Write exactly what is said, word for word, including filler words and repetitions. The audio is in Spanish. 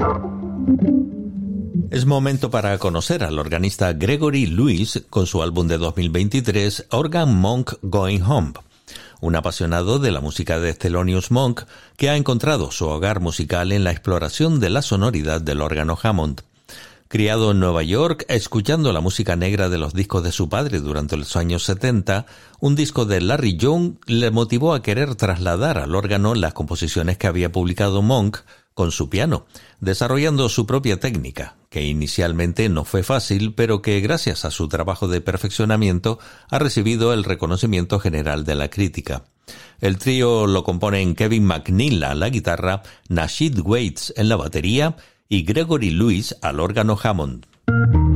Es momento para conocer al organista Gregory Lewis con su álbum de dos mil veintitrés, Organ Monk Going Home. Un apasionado de la música de Thelonious Monk que ha encontrado su hogar musical en la exploración de la sonoridad del órgano Hammond. Criado en Nueva York, escuchando la música negra de los discos de su padre durante los años setenta, un disco de Larry Young le motivó a querer trasladar al órgano las composiciones que había publicado Monk con su piano, desarrollando su propia técnica, que inicialmente no fue fácil, pero que gracias a su trabajo de perfeccionamiento ha recibido el reconocimiento general de la crítica. El trío lo componen Kevin McNeil a la guitarra, Nasheed Waits en la batería y Gregory Lewis al órgano Hammond.